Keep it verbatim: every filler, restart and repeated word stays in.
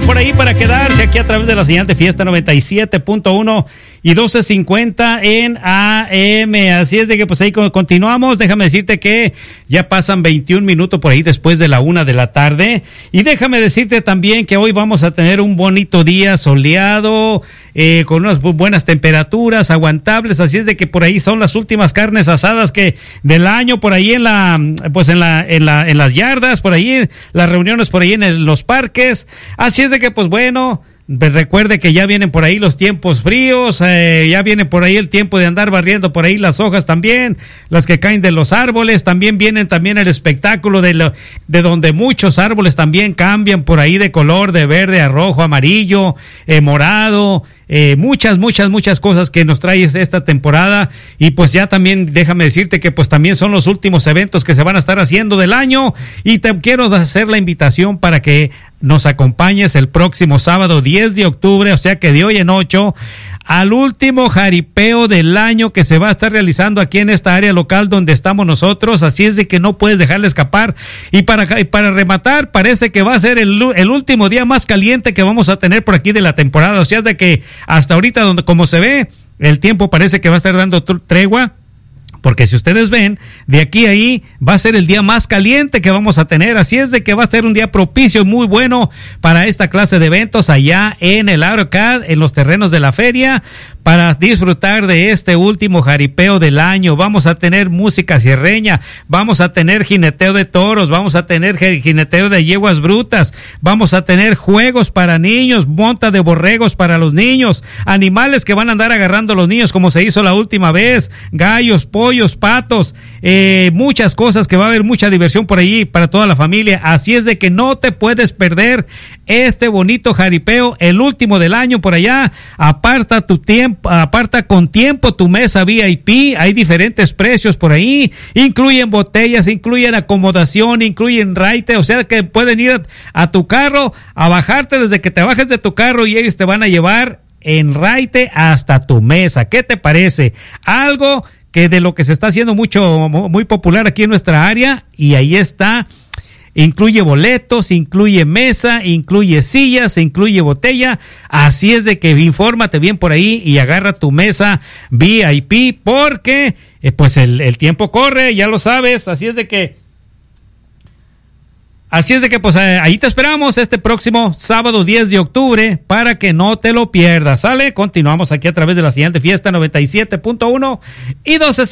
por ahí para quedarse aquí a través de la señal de Fiesta noventa y siete punto uno y doce cincuenta en A M. Así es de que pues ahí continuamos. Déjame decirte que ya pasan veintiún minutos por ahí después de la una de la tarde. Y déjame decirte también que hoy vamos a tener un bonito día soleado, eh, con unas buenas temperaturas aguantables. Así es de que por ahí son las últimas carnes asadas que del año, por ahí en la, pues en la, en la, en las yardas, por ahí, las reuniones por ahí en el, los parques. Así es de que, pues bueno, pues recuerde que ya vienen por ahí los tiempos fríos, eh, ya viene por ahí el tiempo de andar barriendo por ahí las hojas también, las que caen de los árboles. También vienen también el espectáculo de, lo, de donde muchos árboles también cambian por ahí de color, de verde a rojo, amarillo, eh, morado. Eh, muchas, muchas, muchas cosas que nos trae esta temporada. Y pues ya también déjame decirte que pues también son los últimos eventos que se van a estar haciendo del año, y te quiero hacer la invitación para que nos acompañes el próximo sábado diez de octubre, o sea que de hoy en ocho, al último jaripeo del año que se va a estar realizando aquí en esta área local donde estamos nosotros. Así es de que no puedes dejarle escapar. Y para, y para rematar, parece que va a ser el, el último día más caliente que vamos a tener por aquí de la temporada. O sea, de que hasta ahorita, donde como se ve, el tiempo parece que va a estar dando tregua. Porque si ustedes ven, de aquí a ahí va a ser el día más caliente que vamos a tener. Así es de que va a ser un día propicio, muy bueno para esta clase de eventos allá en el AutoCAD, en los terrenos de la feria, para disfrutar de este último jaripeo del año. Vamos a tener música sierreña, vamos a tener jineteo de toros, vamos a tener jineteo de yeguas brutas, vamos a tener juegos para niños, monta de borregos para los niños, animales que van a andar agarrando los niños como se hizo la última vez, gallos, pollos, patos, eh, muchas cosas que va a haber, mucha diversión por ahí para toda la familia. Así es de que no te puedes perder este bonito jaripeo, el último del año por allá. Aparta tu tiempo, aparta con tiempo tu mesa V I P. Hay diferentes precios por ahí, incluyen botellas, incluyen acomodación, incluyen raite, o sea que pueden ir a, a tu carro, a bajarte desde que te bajes de tu carro y ellos te van a llevar en raite hasta tu mesa. ¿Qué te parece? Algo que de lo que se está haciendo mucho, muy popular aquí en nuestra área, y ahí está. Incluye boletos, incluye mesa, incluye sillas, incluye botella. Así es de que infórmate bien por ahí y agarra tu mesa V I P, porque eh, pues el, el tiempo corre, ya lo sabes. Así es de que Así es de que pues ahí te esperamos este próximo sábado diez de octubre para que no te lo pierdas, ¿sale? Continuamos aquí a través de la señal de Fiesta noventa y siete punto uno y doce